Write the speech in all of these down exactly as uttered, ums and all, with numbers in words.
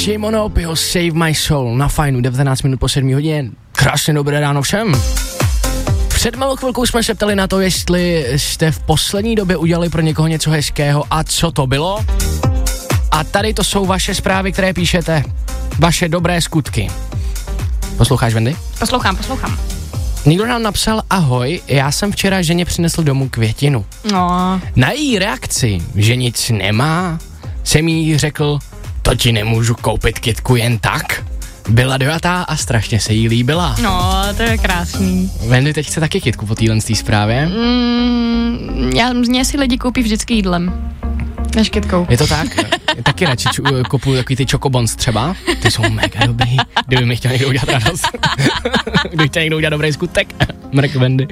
Chimonopio, Save My Soul na Fajnu, devatenáct minut po sedmé hodině. Krásně dobré ráno všem. Před malou chvilkou jsme se ptali na to, jestli jste v poslední době udělali pro někoho něco hezkého a co to bylo. A tady to jsou vaše zprávy, které píšete. Vaše dobré skutky. Posloucháš, Wendy? Poslouchám, poslouchám. Někdo nám napsal: ahoj, já jsem včera ženě přinesl domů květinu. No. Na její reakci, že nic nemá, jsem jí řekl: to ti nemůžu koupit kytku jen tak. Byla dojatá a strašně se jí líbila. No, to je krásný. Wendy teď chce taky kytku po téhle zprávě. Mm, já, mě si lidi koupí vždycky jídlem. Než kytkou. Je to tak? Je taky radši ču, kopuju takový ty chocobons třeba. Ty jsou mega dobrý. Kdyby mi chtěl někdo udělat radost. Kdyby chtěl někdo udělat dobrý skutek. Mrk Wendy.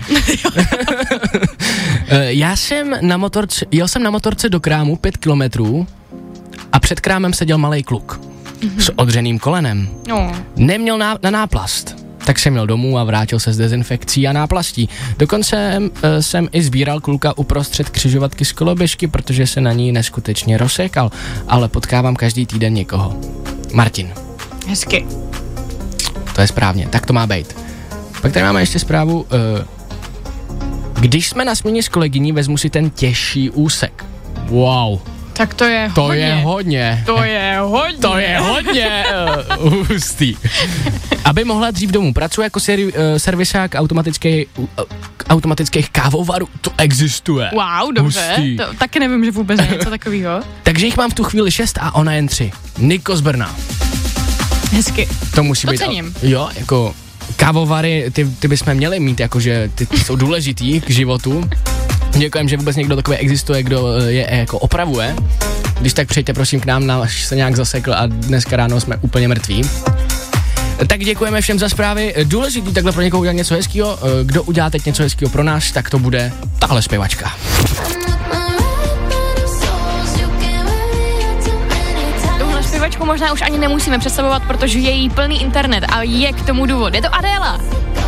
Já jsem na motorce, jel jsem na motorce do krámu pět kilometrů a před krámem seděl malej kluk. Mm-hmm. S odřeným kolenem. No. Neměl na, na náplast. Tak jsem jel domů a vrátil se s dezinfekcí a náplastí. Dokonce uh, jsem i sbíral kluka uprostřed křižovatky z koloběžky, protože se na ní neskutečně rozsekal. Ale potkávám každý týden někoho. Martin. Hezky. To je správně, tak to má být. Pak tady máme ještě zprávu. Uh, když jsme na směně s kolegyní, vezmu si ten těžší úsek. Wow. Tak to je to hodně. je hodně. To je hodně. To je hodně uh, hustý. Aby mohla dřív domů, pracuje jako seri, uh, servisák automatický, uh, automatických kávovarů. To existuje. Wow, dobře. To, taky nevím, že vůbec je něco takového. Takže jich mám v tu chvíli šest a ona jen tři. Niko z Brna. Hezky. To musí to být. Cením. Jo, jako kávovary, ty, ty bychom měli mít, jakože ty, ty jsou důležitý k životu. Děkujem, že vůbec někdo takový existuje, kdo je jako opravuje. Když tak přijďte prosím k nám, náš se nějak zasekl a dneska ráno jsme úplně mrtví. Tak děkujeme všem za zprávy. Důležitý takhle pro někoho udělat něco hezkýho. Kdo udělá teď něco hezkýho pro nás, tak to bude tahle zpěvačka. Tuhle zpěvačku možná už ani nemusíme představovat, protože je jí plný internet a je k tomu důvod. Je to Adéla.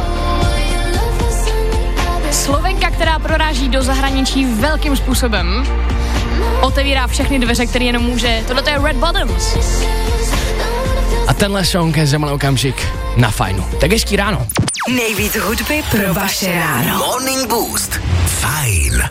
Slovenka, která proráží do zahraničí velkým způsobem. Otevírá všechny dveře, které jenom může. Tohle to je Red Bottoms. A tenhle song je za malý okamžik na Fajnu. Tak hezký ráno. Nejvíc hudby pro vaše ráno. Morning Boost. Fajn.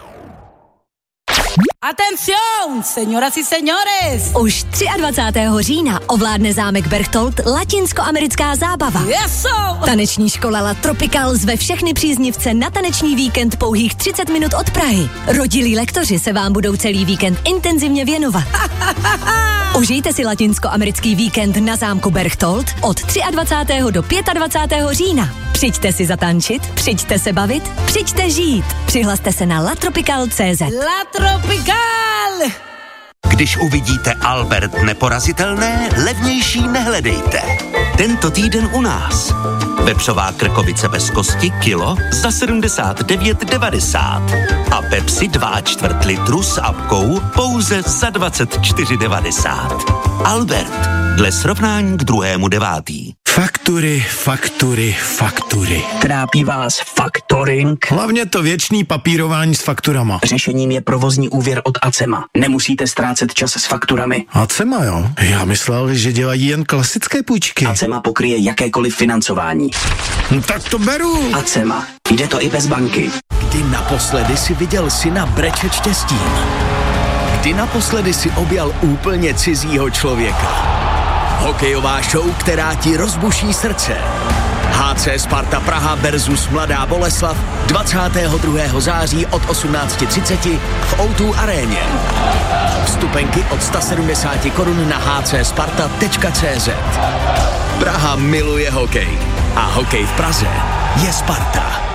Atención, señoras y señores! Už dvacátého třetího října ovládne zámek Berchtold latinskoamerická zábava. Yes, so. Taneční škola La Tropical zve všechny příznivce na taneční víkend pouhých třicet minut od Prahy. Rodilí lektoři se vám budou celý víkend intenzivně věnovat. Užijte si latinskoamerický víkend na zámku Berchtold od dvacátého třetího do dvacátého pátého října. Přijďte si zatančit, přijďte se bavit, přijďte žít. Přihlaste se na latropical tečka cé zet. La Tropical! Když uvidíte Albert neporazitelné, levnější nehledejte. Tento týden u nás. Vepřová krkovice bez kosti kilo za sedmdesát devět devadesát. A Pepsi dva čtvrt litru s apkou pouze za dvacet čtyři devadesát. Albert, dle srovnání k druhému devátý. Faktury, faktury, faktury. Trápí vás faktoring? Hlavně to věčný papírování s fakturama. Řešením je provozní úvěr od Acema. Nemusíte ztrácet čas s fakturami. Acema, jo? Já myslel, že dělají jen klasické půjčky. Acema pokryje jakékoliv financování. No, tak to beru. Acema. Jde to i bez banky. Kdy naposledy si viděl syna brečet štěstím? Kdy naposledy si objal úplně cizího člověka? Hokejová show, která ti rozbuší srdce. há cé Sparta Praha versus Mladá Boleslav dvacátého druhého září od osmnáct třicet v ó dva aréně. Vstupenky od sto sedmdesát korun na há cé sparta tečka cé zet. Praha miluje hokej a hokej v Praze je Sparta.